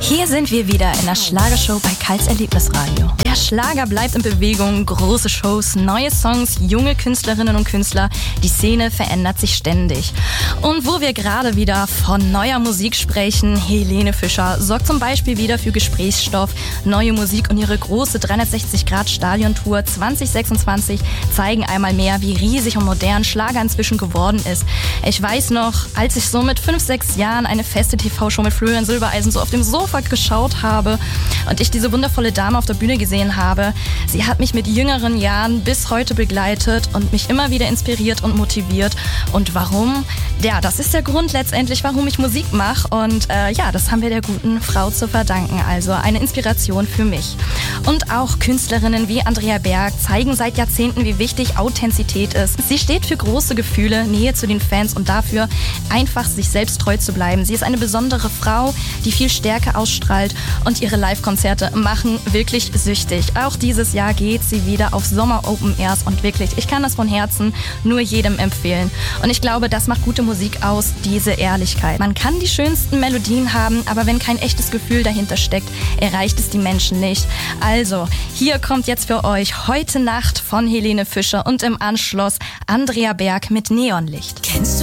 Hier sind wir wieder in der Schlagershow bei Karls Erlebnisradio. Der Schlager bleibt in Bewegung, große Shows, neue Songs, junge Künstlerinnen und Künstler. Die Szene verändert sich ständig. Und wo wir gerade wieder von neuer Musik sprechen, Helene Fischer sorgt zum Beispiel wieder für Gesprächsstoff. Neue Musik und ihre große 360-Grad-Stadion-Tour 2026 zeigen einmal mehr, wie riesig und modern Schlager inzwischen geworden ist. Ich weiß noch, als ich so mit 5, 6 Jahren eine feste TV-Show mit Florian Silbereisen so auf dem Sofa geschaut habe und ich diese wundervolle Dame auf der Bühne gesehen habe. Sie hat mich mit jüngeren Jahren bis heute begleitet und mich immer wieder inspiriert und motiviert. Und warum? Ja, das ist der Grund letztendlich, warum ich Musik mache. Und das haben wir der guten Frau zu verdanken. Also eine Inspiration für mich. Und auch Künstlerinnen wie Andrea Berg zeigen seit Jahrzehnten, wie wichtig Authentizität ist. Sie steht für große Gefühle, Nähe zu den Fans und dafür, einfach sich selbst treu zu bleiben. Sie ist eine besondere Frau, die viel Stärke ausstrahlt und ihre Live-Konzerte machen wirklich süchtig. Auch dieses Jahr geht sie wieder auf Sommer Open Airs und wirklich, ich kann das von Herzen nur jedem empfehlen. Und ich glaube, das macht gute Musik aus, diese Ehrlichkeit. Man kann die schönsten Melodien haben, aber wenn kein echtes Gefühl dahinter steckt, erreicht es die Menschen nicht. Also, hier kommt jetzt für euch Heute Nacht von Helene Fischer und im Anschluss Andrea Berg mit Neonlicht.